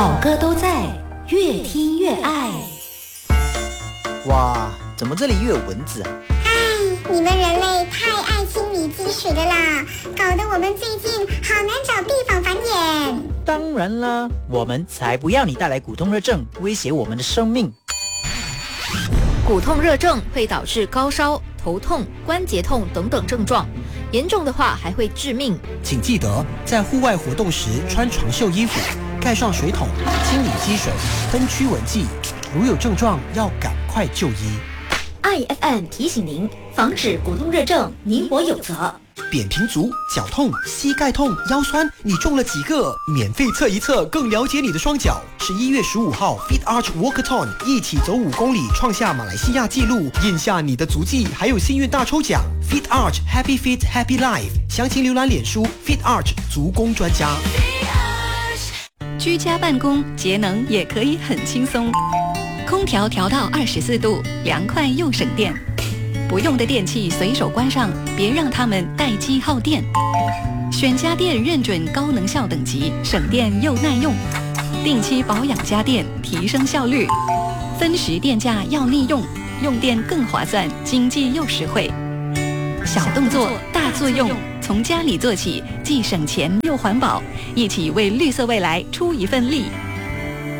好歌都在，越听越爱。 哇，怎么这里又有蚊子啊？ 你们人类太爱清理积水的啦，搞得我们最近好难找地方繁衍。 当然啦，我们才不要你带来骨痛热症，威胁我们的生命。 骨痛热症会导致高烧、头痛、关节痛等等症状，严重的话还会致命。 请记得在户外活动时穿长袖衣服，盖上水桶，清理积水，喷驱蚊剂。如有症状，要赶快就医。 IFM 提醒您，防止骨痛热症，你我有责。 扁平足、脚痛、膝盖痛、腰酸，你中了几个？免费测一测，更了解你的双脚。11月15号 Fit Arch Walkathon 一起走5公里，创下马来西亚纪录，印下你的足迹，还有幸运大抽奖。Fit Arch Happy Fit Happy Life， 详情浏览脸书 Fit Arch 足工专家。 居家办公节能也可以很轻松，空调调到24度，凉快又省电。不用的电器随手关上，别让它们待机耗电。选家电认准高能效等级，省电又耐用。定期保养家电，提升效率。分时电价要利用，用电更划算，经济又实惠。小动作大作用，从家里做起，既省钱又环保，一起为绿色未来出一份力。